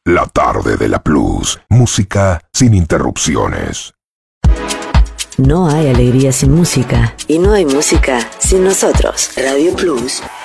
La tarde de la Plus. Música sin interrupciones. No hay alegría sin música y no hay música sin nosotros. Radio Plus